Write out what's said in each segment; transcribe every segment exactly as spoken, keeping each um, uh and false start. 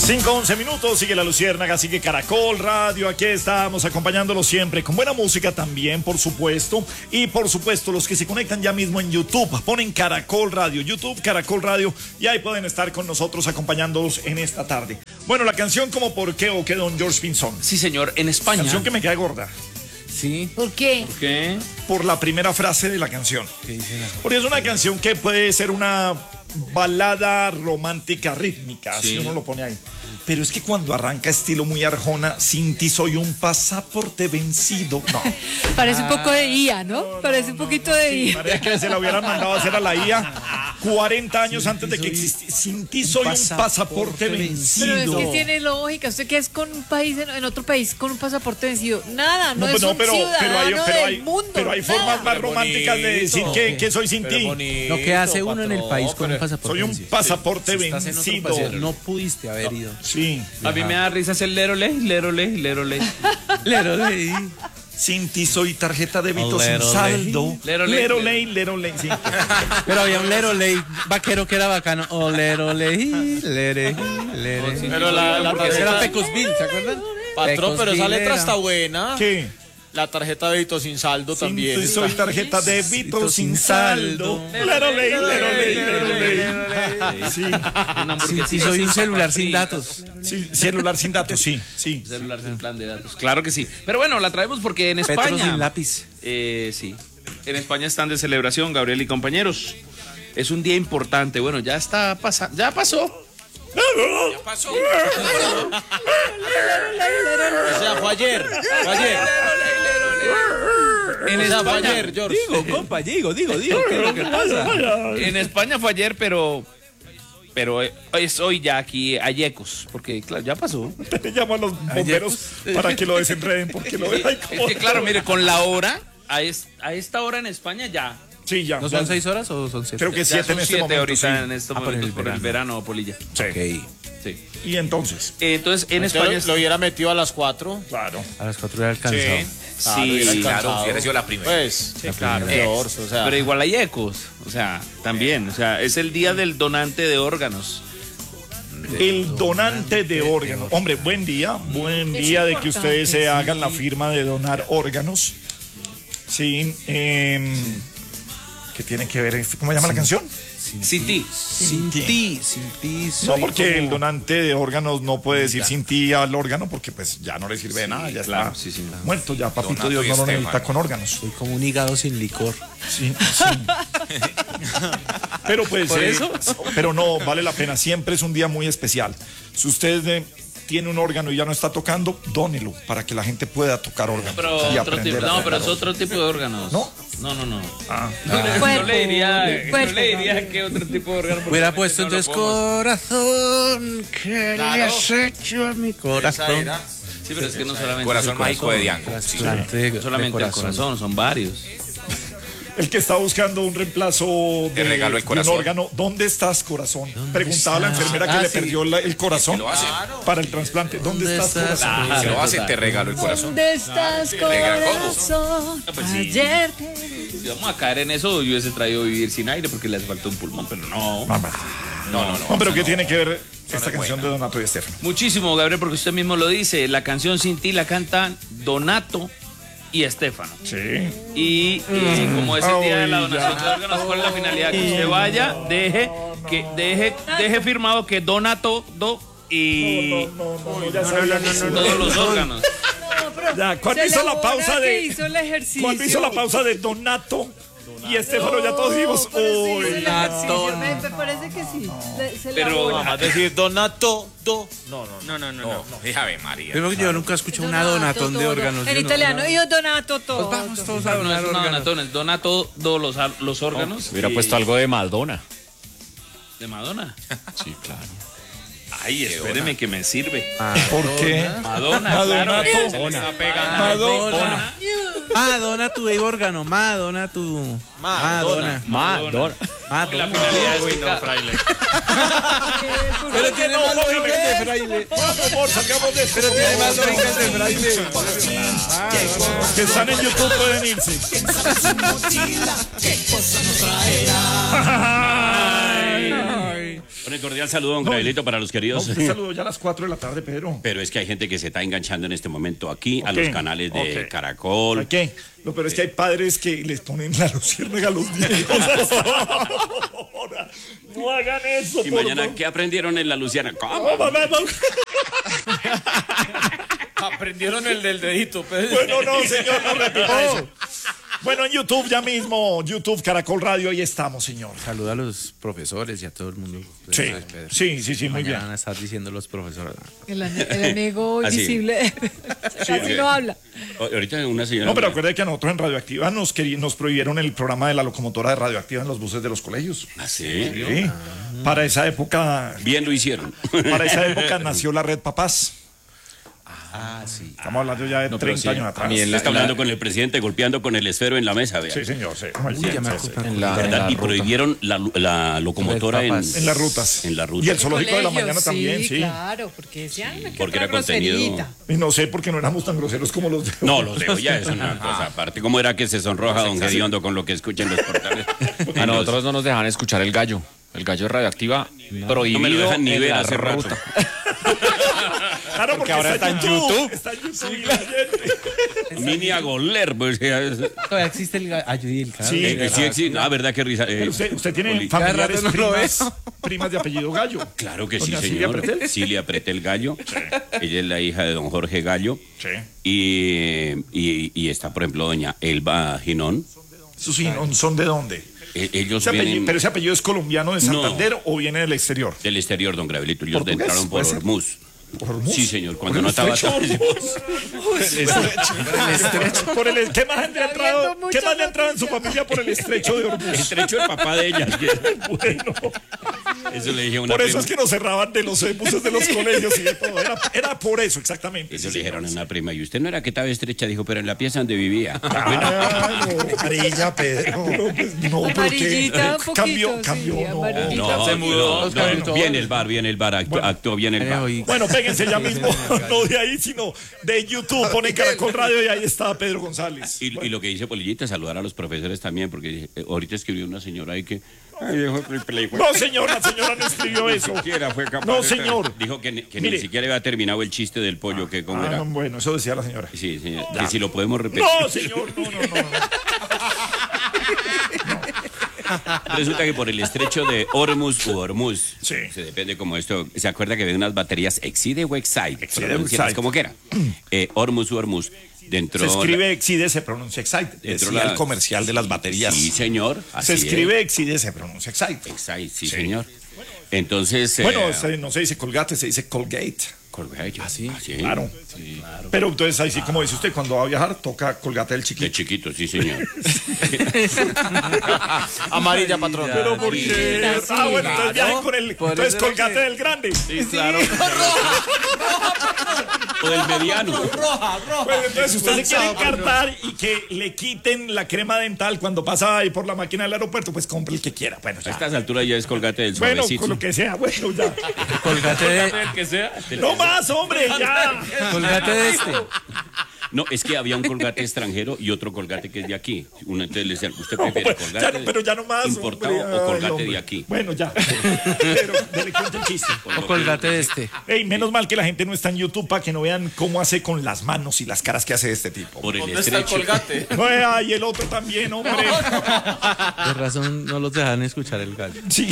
cinco once minutos, sigue La Luciérnaga, sigue Caracol Radio, aquí estamos acompañándolos siempre con buena música también, por supuesto, y por supuesto los que se conectan ya mismo en YouTube, ponen Caracol Radio, YouTube, Caracol Radio, y ahí pueden estar con nosotros acompañándolos en esta tarde. Bueno, la canción como ¿Por qué o qué, don George Pinzón? Sí, señor, en España. Canción que me queda gorda. Sí. ¿Por qué? ¿Por qué? Por la primera frase de la canción. ¿Qué dice la... Porque es una canción que puede ser una balada romántica rítmica, Sí. si uno lo pone ahí. Pero es que cuando arranca estilo muy Arjona, sin ti soy un pasaporte vencido. No. Parece un poco de I A, ¿no? No, no, Parece un no, poquito no, de sí, I A. parece que se la hubieran mandado a hacer a la I A cuarenta años antes de que existiera. Sin ti soy un pasaporte vencido. Pero es que tiene lógica. ¿Usted qué es con un país, en, en otro país, con un pasaporte vencido? Nada, no, No, es no, un pero, ciudadano pero hay, pero del hay, mundo. pero hay nada. formas más Pero románticas de decir bonito. que, que soy sin Pero ti. bonito, Lo que hace uno en el patrón, país con pero- un pasaporte Soy un vencido. pasaporte Si estás en otro vencido. país, no pudiste haber ido. Sí. A mí me da risa el lerole, lerole, lerole. Lerole. Sin ti soy tarjeta de débito sin Lerole. saldo. Lerole. Lerole, lerole, sí. Pero había un lerole vaquero que era bacano. Oh, lerole, lere, lere. Pero la, la Ese era tarjeta, Pecosville, ¿se acuerdan? patrón, pero esa Pecosville letra era. está buena. ¿Qué? La tarjeta de débito sin saldo Sin también. ti está. soy tarjeta de débito sin sin saldo. saldo. Lerole, lerole, lerole. Sí. Una Sí, hamburguesita sí, soy un sin celular sin papitas. datos. Sí, celular sin datos, sí, sí. Celular sin plan de datos. Claro que sí. Pero bueno, la traemos porque en Petro España. sin lápiz. Eh, sí. En España están de celebración, Gabriel y compañeros. Es un día importante. Bueno, ya está pasando. Ya pasó. Ya pasó. O sea, fue ayer. Fue ayer. En O sea, fue España, ayer, George. Digo, compa, digo, digo, digo, ¿qué es lo que pasa? en España fue ayer, pero. Pero es hoy ya aquí a Yecos, porque claro, ya pasó. Te llamo a los bomberos para que lo desenreden, porque lo ven ahí Es como... que claro, mire, con la hora, a, es- a esta hora en España ya. Sí, ya. ¿No ya. son seis horas o son siete? Creo que Ya siete son en este siete momento, ahorita sí. en estos Ah, por el momentos por el verano, Polilla. Sí. Ok. Sí. Y entonces, Entonces, en Entonces, España. lo, lo hubiera metido a las cuatro. claro. A las cuatro era alcanzado. Claro, hubiera Sí, alcanzado. claro, hubiera sido la primera. Pues, sí, claro, George, o sea. pero igual hay ecos, o sea, también, o sea, es el día del donante de órganos. El donante de órganos. Hombre, buen día, buen Es día de que importante, ustedes se sí. hagan la firma de donar órganos. Sí. Eh, ¿Qué tiene que ver? esto? ¿Cómo se llama la canción? Sin ti. Sin ti, sin ti. No, soy porque como- el donante de órganos no puede decir sin ti al órgano porque pues ya no le sirve de nada, ya claro, está sí, sí. muerto, ya papito Donato Dios y no lo Estefan. necesita con órganos. Soy como un hígado sin licor. Sí, sí. Pero pues, ¿Por eh, eso? pero no, vale la pena, siempre es un día muy especial. Si usted eh, tiene un órgano y ya no está tocando, dónelo para que la gente pueda tocar órganos Pero y otro aprender tipo, a no, tocar pero es órganos. otro tipo de órganos. ¿No? No, no, no. Ah, No Cuerpo, le diría, no cuerpo, le diría que otro tipo de órgano. porque Hubiera realmente puesto no lo entonces podemos- corazón que le Claro. has hecho a mi Esa corazón. era. Sí, pero es que no solamente Corazón es el mágico de Diango. Sí. Trasplante de- No de solamente el corazón, son varios. el que está buscando un reemplazo de, Te regalo el de un corazón. órgano, ¿dónde estás, corazón? Preguntaba a la enfermera que Ah, le sí. perdió la- el corazón Lo hace. para el trasplante. ¿Dónde, ¿Dónde estás, estás? corazón? Si lo hace, te regalo el corazón. ¿Dónde estás, Regalo todo. corazón? pues sí. Ayer te... Si vamos a caer en eso, yo hubiese traído vivir sin aire porque le hace falta un pulmón, pero no. No, no, No, no, no. no, pero esa ¿qué no. tiene que ver esta no es canción buena. de Donato y Estefano? Muchísimo, Gabriel, porque usted mismo lo dice. La canción Sin ti la cantan Donato y Estefano. Sí. Y, y como es el día de la Ay, donación de órganos, ¿cuál es la finalidad? Que usted vaya, deje, que deje, deje firmado que Donato do y No, no, no, ya sabía que sí. todos los órganos. No, pero Ya, ¿cuándo se hizo le la pausa borra de- que hizo el ejercicio. Cuando hizo la pausa de Donato y Estefano, ya todos dijimos, Pero sí hizo uy, el ejercicio, me, me parece que sí. Le- se le Pero- borra. Vamos a decir Donato, do. No, no, no. No, no, no, No, no, Ave María. Primero que yo nunca he escuchado una donatón de todo. órganos. En Yo no- italiano, yo donato todo. Pues vamos todos a No, no donar es una órganos. donatón, es Donato do los, los órganos. Hubiera y- puesto algo de Madonna. de Madonna. Sí, claro. Ay, espéreme que me sirve. ¿por qué? Madonna, Madonna, claro. to- Se le está pegando. Madonna. Madonna tu de órgano, Madonna tu. Madonna. Madonna. La finalidad es que ca- Pero tiene más lógica de fraile. Por favor, sacamos de esto. Pero tiene más lógica de fraile. Que están en YouTube pueden irse. Por Un cordial saludo, don Gabrielito, para los No, queridos. usted saludó ya a las cuatro de la tarde, Pedro. Pero es que hay gente que se está enganchando en este momento aquí a Ok, los canales de ok. Caracol. ¿Por qué? Lo peor es que hay padres que les ponen la luciérnaga a los niños. Ahora, no hagan eso, Y por mañana, favor. ¿qué aprendieron en la Luciana? ¿Cómo? No, mamá, no. Aprendieron el del dedito, Pedro. Bueno, no, señor, no repita eso. Bueno, en YouTube ya mismo, YouTube Caracol Radio, ahí estamos, señor. Saluda a los profesores y a todo el mundo. Sí, Gracias, Pedro. sí, sí, sí, muy Mañana bien. van a estar diciendo los profesores. El, ane- el enemigo Así. invisible. Casi no habla. O- Ahorita una señora. No, pero acuérdate que a nosotros en Radioactiva nos, querí- nos prohibieron el programa de la locomotora de Radioactiva en los buses de los colegios. ¿Ah, sí? Sí. Para esa época, Bien lo hicieron. para esa época nació la Red Papás. Ah, sí. Estamos hablando ya de No, pero treinta sí, años atrás. a mí en Está hablando con el presidente, golpeando con el esfero en la mesa, vea. Sí, señor, sí. Uy, ya me Sí, sí. acuerdo. En la, en ¿Verdad? la Y ruta. prohibieron la, la locomotora Red en, Papas. En las rutas. En la ruta. Y el zoológico de la Colegio, mañana también, sí. Claro, porque decían que porque otra era contenido- groserita. Y no sé por qué no éramos tan groseros como los de No, los de hoy ya es una cosa aparte. ¿Cómo era que se sonroja don Gediondo con lo que escuchen los portales? A nosotros no nos dejan escuchar el gallo. El gallo radioactiva prohibido No me lo dejan ni en ver la hace rato. ruta. Claro, porque ahora está en está en YouTube. YouTube. Está en YouTube y la gente. Mini a goler, pues. eh, Todavía existe el gallo. Ay, el gallo. Sí, eh, sí existe. Ah, ¿verdad? Qué risa. eh, Pero usted, usted tiene Poli- familiares Cada rato no lo primas, primas de apellido Gallo. Claro que sí, Doña Silvia señor. Pretel. Silvia Pretel Gallo. Ella es la hija de don Jorge Gallo. Sí. Y, y, y está, por ejemplo, doña Elba Ginón. ¿Sus hijos son de dónde? E- Ellos Ese apellido- vienen ¿Pero ese apellido es colombiano de No. Santander o viene del exterior? del exterior, don Gravelito. Ellos ¿Portugués? entraron por ¿Puede ser? Hormuz. ¿Por Hormuz? Sí, señor. Cuando ¿Por no el estaba estrecho de Hormuz? Por el ¿Qué más le ha entrado? viendo ¿Qué más muchas le ha entrado en su familia por el estrecho de El Hormuz? estrecho del papá de ella. Bueno, Eso le dije a una por eso prima. es que nos cerraban de los buses de los colegios y de todo. Era, era por eso, exactamente. Eso Sí, le dijeron a señor. una prima. Y usted no era que estaba estrecha, dijo, pero en la pieza donde vivía. Claro, amarilla, Pedro. Pero, pues, no, pero Amarillita, que un cambió, poquito, cambió, sí, no. amarillita. No, Se mudó. no, no, no, viene el bar, viene el bar, actuó, actuó bien el bar. Bueno, péguense ya mismo, no de ahí, sino de YouTube. Pone Caracol Radio y ahí está Pedro González. Y, y lo que dice Polillita, saludar a los profesores también, porque eh, ahorita escribió una señora ahí que... Ay, viejo triple, hijo. No, señor, la señora no escribió Ni eso. siquiera fue capaz No, de- señor. Dijo que, ni- que Mire. ni siquiera había terminado el chiste del pollo, que cómo Ah, era. no, bueno, eso decía la señora. Sí, señor, que si lo podemos repetir. No, señor, no, no, no. Resulta que por el estrecho de Hormuz u Hormuz, Sí. se depende como esto, se acuerda que había unas baterías Exide o Excite, Exide o pronúncialas Excite. como quiera. Eh, Hormuz u Hormuz, dentro... Se escribe Exide, se pronuncia Excite. Dentro Decía la- el comercial de las baterías. Sí, señor. así Se es. escribe Exide, se pronuncia Excite. Excite, sí, Sí. señor. Entonces... Bueno, eh, se- no se dice Colgate, se dice Colgate. Colgate. ¿Ah, sí? Claro. Pero entonces ahí sí, como dice usted, cuando va a viajar, toca Colgate del De chiquito. chiquito, sí, señor. Amarilla, patrón. Pero ¿por qué? Amarillita, sí. Ah, bueno, entonces Claro. viajen con el. Por Entonces eso era Colgate que- del grande. Sí, claro. O del mediano. Pues entonces usted se quiere encartar y que le quiten la crema dental cuando pasa ahí por la máquina del aeropuerto, pues compre el que quiera. Bueno, A ya. estas alturas ya es Colgate del Bueno, suavecito. con lo que sea, bueno, ya. Colgate de, El que sea. No más, hombre, ya. colgate de este. No, es que había un Colgate extranjero y otro Colgate que es de aquí. Uno entonces le decía, ¿usted No, prefiere pues, Colgate ya no, pero ya no más. importado hombre, o ay, Colgate hombre. de aquí? Bueno, ya. Pero dele cuenta el chiste. O colgate de este. Ey, menos mal que la gente no está en YouTube para que no vean cómo hace con las manos y las caras que hace este tipo. Por el ¿Dónde está el estrecho. colgate? No, ay, el otro también, hombre. De razón no los dejan escuchar el gallo. Sí.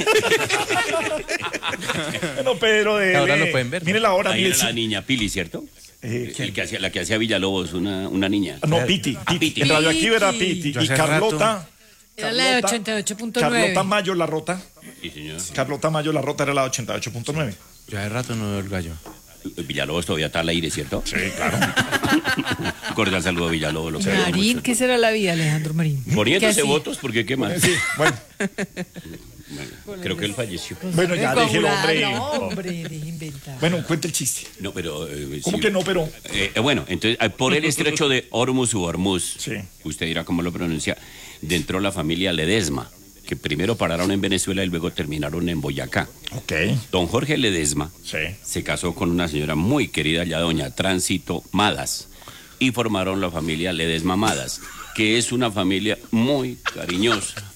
Bueno, Pedro, de. Ahora lo pueden ver, ¿no? Mire la hora, Ahí mire. era la niña Pili, ¿cierto? Eh, El que hacía, la que hacía Villalobos, una, una niña. No, Piti. Ah, Piti. En Radioactiva era Piti. Piti. Yo Y hace Carlota. Era la de Carlota- ochenta y ocho punto nueve. Carlota Mayo La Rota. Sí, señor. Carlota Mayo La Rota era la de ochenta y ocho punto nueve. Yo hace rato no veo el gallo. Villalobos todavía está al aire, ¿cierto? Sí, claro. Cordial saludo a Villalobos. Lo queremos Marín, mucho. ¿qué será la vida, Alejandro Marín? ¿Qué Poniéndose hacía? votos, porque qué más. Sí, bueno. Bueno, creo que él falleció. Bueno, ya deje el hombre. No, hombre, deje inventar. Bueno, cuente el chiste. No, pero... eh, ¿Cómo sí. que no, pero? Eh, eh, bueno, entonces, eh, por el estrecho de Hormuz u Hormuz, Sí. usted dirá cómo lo pronuncia, entró la familia Ledesma, que primero pararon en Venezuela y luego terminaron en Boyacá. Ok. Don Jorge Ledesma Sí. se casó con una señora muy querida, ya doña Tránsito Madas, y formaron la familia Ledesma Madas, que es una familia muy cariñosa,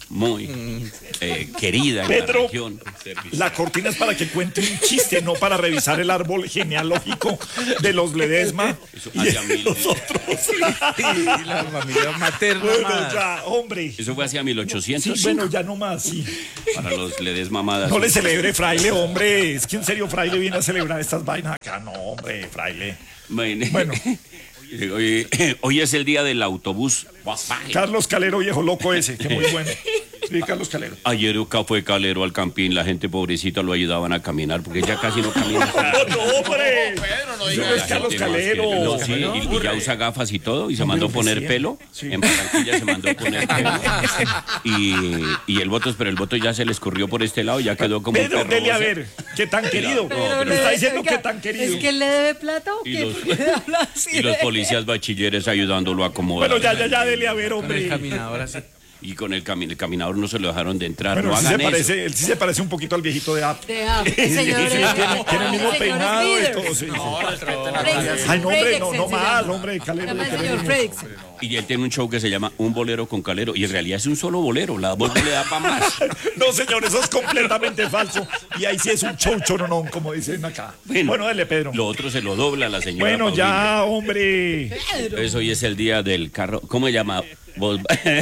muy eh, querida en Pedro, la región. la cortina es para que cuente un chiste, no para revisar el árbol genealógico de los Ledesma Eso y hacia de mil- los otros. La familia materna. Bueno, más. ya, hombre. Eso fue hacia mil Sí, ochocientos. bueno, ya no más, sí. Para los Ledes mamadas. No le celebre, fraile, hombre. Es que en serio, fraile viene a celebrar estas vainas acá. No, hombre, fraile. Bueno. Bueno. Hoy, hoy es el día del autobús. Carlos Calero, viejo loco ese, que muy bueno. Sí, Carlos Calero. Ayer acá fue Calero al campín, la gente pobrecita lo ayudaban a caminar porque ya casi no camina. No, no, hombre. Pedro, no No diga es La Carlos gente más Calero. que- no, sí, y, y ya usa gafas y todo y se mandó pero que poner sí. pelo. Sí. En Barranquilla se mandó poner pelo. Y, y el voto, pero el voto ya se le escurrió por este lado, ya quedó como un Pedro, perro dele a rosa. ver. ¿Qué tan querido? Pero Me le- está diciendo oiga, que tan querido. ¿Es que él le debe plata o Y qué? los- ¿Por qué habla así Y los de- policías bachilleres ayudándolo a acomodar. Bueno, ya, ya, ya, dele a ver, Con el hombre. caminador así. Y con el, cami- el caminador no se lo dejaron de entrar. Bueno, no él sí, se hagan eso. parece, él sí se parece un poquito al viejito de App. De ah, el señor Sí, es- tiene, tiene el mismo señor peinado y Snyder. todo. Sí, sí. Fredricksen, Ay, no, hombre, no, Fredricksen no se más, llama. hombre, Calero. Se llama el le señor queremos. Fredricksen. Y él tiene un show que se llama Un bolero con Calero. Y en realidad es un solo bolero. La voz no le da para más. No, señor, eso es completamente falso. Y ahí sí es un show choronón, como dicen acá. Bueno, dele, Pedro. Lo otro se lo dobla la señora. Bueno, Paulina. ya, hombre. Entonces hoy es el día del carro. ¿Cómo se llama? Vos-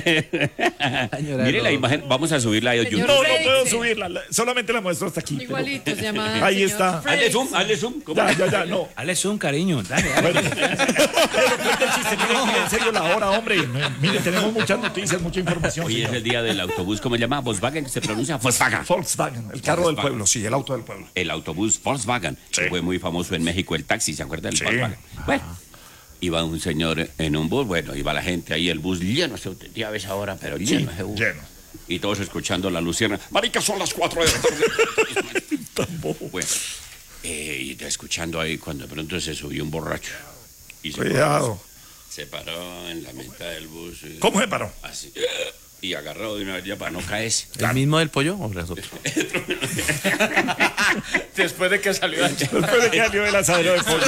Mire la imagen. Vamos a subirla a YouTube. Señor No, no Fredricksen. puedo subirla. la- Solamente la muestro hasta aquí. pero- Igualito se llama. el Ahí señor está. Hazle Fredricksen. zoom, hazle zoom. ¿Cómo? Ya, ya, ya, no. Dale zoom, cariño. Dale, dale. Bueno. Pero cuente el chiste, mire, mire, en serio la hora, hombre. Mire, tenemos muchas noticias, mucha información. Hoy es señor. el día del autobús. ¿Cómo se llama? Volkswagen, se pronuncia Volkswagen. Volkswagen, el carro del Volkswagen. pueblo, sí, el auto del pueblo. El autobús Volkswagen. Sí. Que fue muy famoso en México, el taxi. ¿Se acuerda del Sí. Volkswagen? Bueno. Iba un señor en un bus, bueno, iba la gente ahí, el bus lleno, se- ya ves ahora, pero lleno ese bus. lleno. Y todos escuchando la lucierna. Marica, son las cuatro de la tarde. Tampoco. Bueno, eh, y escuchando ahí cuando de pronto se subió un borracho. Y se, Cuidado. se paró en la mitad del bus. y- ¿Cómo se paró? Así. Y agarró de una vez ya para no caerse. ¿El mismo del pollo o los otros? Después de que salió de allá. Después de que salió el asadero de pollo.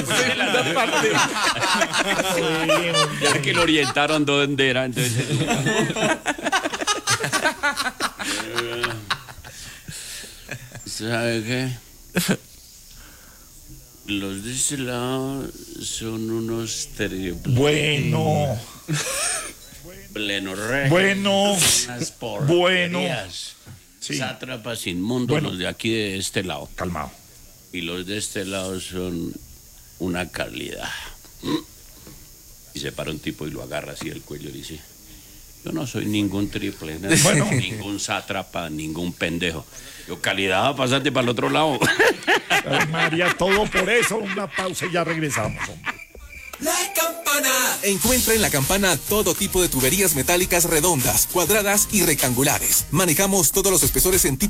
Ya que lo orientaron dónde era, entonces. ¿Sabe qué? Los de ese lado son unos triples. Bueno, Plenos bueno, unas bueno. porquerías. Sí. Sátrapas inmundos Bueno. los de aquí de este lado. Calmado. Y los de este lado son una calidad. Y se para un tipo y lo agarra así el cuello y dice: yo no soy ningún triple, ¿no? Bueno. Ningún sátrapa, ningún pendejo. Yo, calidad, pasate para el otro lado. Ay, María, todo por eso. Una pausa y ya regresamos, hombre. La Campana. Encuentra en La Campana todo tipo de tuberías metálicas redondas, cuadradas y rectangulares. Manejamos todos los espesores en tipo